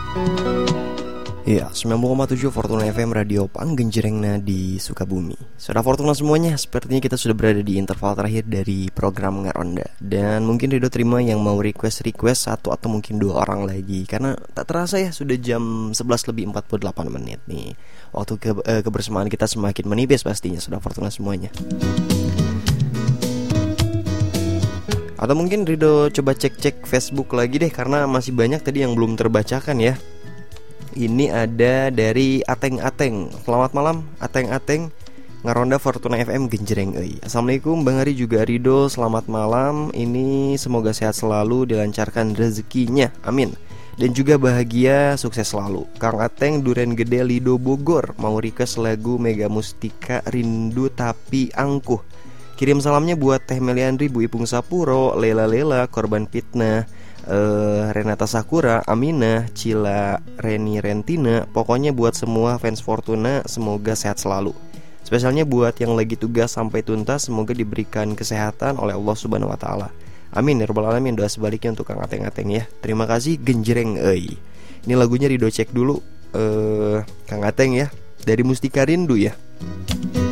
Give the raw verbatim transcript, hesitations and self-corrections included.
Ya, sembilan puluh koma tujuh Fortuna F M Radio Panggenjrengna di Sukabumi. Saudara Fortuna semuanya, sepertinya kita sudah berada di interval terakhir dari program Ngaronda. Dan mungkin Rido terima yang mau request-request satu atau mungkin dua orang lagi. Karena tak terasa ya, sudah jam sebelas lebih empat puluh delapan menit nih. Waktu ke, eh, kebersamaan kita semakin menipis pastinya, Saudara Fortuna semuanya. Atau mungkin Rido coba cek-cek Facebook lagi deh, karena masih banyak tadi yang belum terbacakan ya. Ini ada dari Ateng Ateng. Selamat malam Ateng Ateng, Ngaronda Fortuna F M genjreng euy. Assalamualaikum Bang Ari juga Rido, selamat malam. Ini semoga sehat selalu, dilancarkan rezekinya, amin. Dan juga bahagia, sukses selalu. Kang Ateng Duren Gede Lido Bogor, mau request lagu Mega Mustika Rindu Tapi Angkuh. Kirim salamnya buat Teh Meliandri, Bu Ipung Sapuro, Lela Lela, Korban Fitnah, Uh, Renata Sakura, Aminah, Cila, Reni Rentina. Pokoknya buat semua fans Fortuna, semoga sehat selalu. Spesialnya buat yang lagi tugas sampai tuntas, semoga diberikan kesehatan oleh Allah Subhanahu Wa Taala. Amin ya rabbal alamin. Doa sebaliknya untuk Kang Ateng-Ateng ya. Terima kasih genjreng euy. Ini lagunya Rido cek dulu, uh, Kang Ateng ya, dari Mustika Rindu ya.